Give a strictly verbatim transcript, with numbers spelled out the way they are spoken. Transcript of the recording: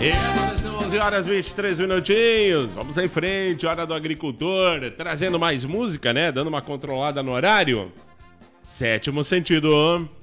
onze horas e vinte e três minutinhos. Vamos em frente, hora do agricultor. Trazendo mais música, né? Dando uma controlada no horário. Sétimo sentido.